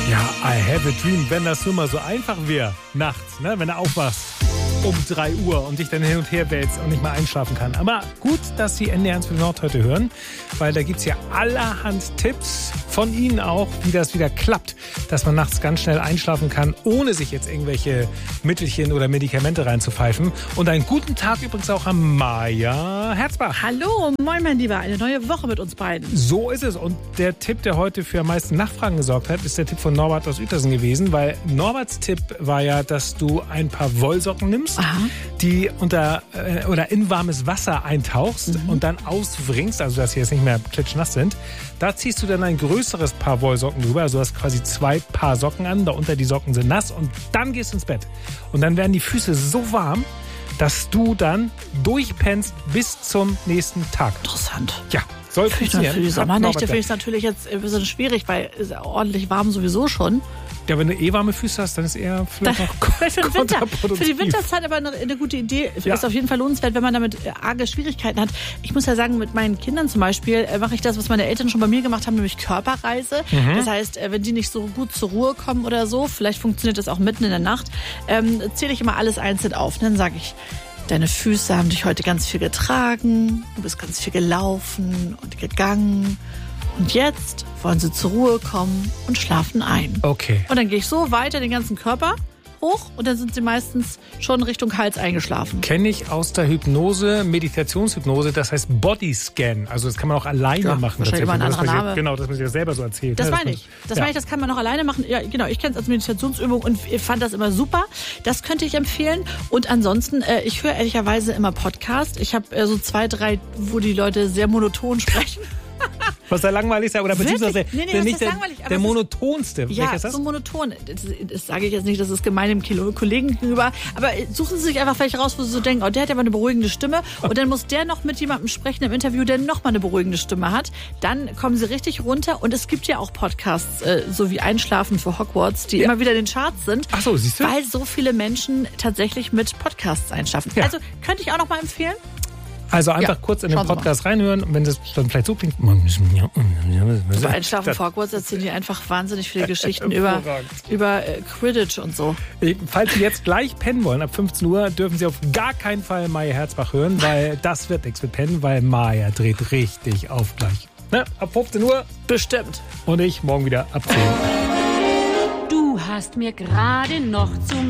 Ja, I have a dream, wenn das nur mal so einfach wäre, nachts, ne? Wenn du aufwachst um 3 Uhr und dich dann hin und her wälzt und nicht mal einschlafen kann. Aber gut, dass Sie NDR 1 für Nord heute hören, weil da gibt es ja allerhand Tipps von Ihnen auch, wie das wieder klappt, dass man nachts ganz schnell einschlafen kann, ohne sich jetzt irgendwelche Mittelchen oder Medikamente reinzupfeifen. Und einen guten Tag übrigens auch an Maja Herzbach. Hallo, moin mein Lieber, eine neue Woche mit uns beiden. So ist es. Und der Tipp, der heute für am meisten Nachfragen gesorgt hat, ist der Tipp von Norbert aus Uetersen gewesen, weil Norberts Tipp war ja, dass du ein paar Wollsocken nimmst, die in warmes Wasser eintauchst und dann auswringst, also dass sie jetzt nicht mehr klitschnass sind. Da ziehst du dann ein größeres Paar Wollsocken drüber, also du hast quasi 2 Paar Socken an, darunter die Socken sind nass und dann gehst du ins Bett. Und dann werden die Füße so warm, dass du dann durchpennst bis zum nächsten Tag. Interessant. Ja, soll funktionieren. Für die Sommernächte finde ich es natürlich jetzt ein bisschen schwierig, weil es ist ja ordentlich warm sowieso schon. Ja, wenn du warme Füße hast, dann ist eher vielleicht noch für den Winter. Für die Winterzeit aber eine gute Idee. Ja. Ist auf jeden Fall lohnenswert, wenn man damit arge Schwierigkeiten hat. Ich muss ja sagen, mit meinen Kindern zum Beispiel mache ich das, was meine Eltern schon bei mir gemacht haben, nämlich Körperreise. Das heißt, wenn die nicht so gut zur Ruhe kommen oder so, vielleicht funktioniert das auch mitten in der Nacht, zähle ich immer alles einzeln auf. Und dann sage ich, deine Füße haben dich heute ganz viel getragen, du bist ganz viel gelaufen und gegangen. Und jetzt wollen sie zur Ruhe kommen und schlafen ein. Okay. Und dann gehe ich so weiter den ganzen Körper hoch und dann sind sie meistens schon Richtung Hals eingeschlafen. Kenne ich aus der Hypnose, Meditationshypnose, das heißt Bodyscan. Also das kann man auch alleine machen. Wahrscheinlich immer ein anderer Name. Genau, dass man sich das selber so erzählt. Das meine ich. Das kann man auch alleine machen. Ja, genau. Ich kenne es als Meditationsübung und fand das immer super. Das könnte ich empfehlen. Und ansonsten, ich höre ehrlicherweise immer Podcast. Ich habe so 2, 3, wo die Leute sehr monoton sprechen. Was der langweiligste oder beziehungsweise nicht der monotonste. Ja, ist das? so monoton. Das sage ich jetzt nicht, das ist gemein dem Kollegen gegenüber. Aber suchen Sie sich einfach welche raus, wo Sie so denken, oh, der hat ja mal eine beruhigende Stimme. Und dann muss der noch mit jemandem sprechen im Interview, der noch mal eine beruhigende Stimme hat. Dann kommen Sie richtig runter. Und es gibt ja auch Podcasts, so wie Einschlafen für Hogwarts, die immer wieder in den Charts sind. Ach so, siehst du? Weil so viele Menschen tatsächlich mit Podcasts einschlafen. Ja. Also könnte ich auch noch mal empfehlen. Also einfach kurz in den Podcast reinhören und wenn das dann vielleicht so klingt. Bei Einschlafen vor Hogwarts erzählen die einfach wahnsinnig viele Geschichten über Quidditch und so. Falls Sie jetzt gleich pennen wollen, ab 15 Uhr, dürfen Sie auf gar keinen Fall Maja Herzbach hören, weil das wird nichts mit pennen, weil Maja dreht richtig auf gleich. Ne? Ab 15 Uhr. Bestimmt. Und ich morgen wieder ab 10. Du hast mir gerade noch zum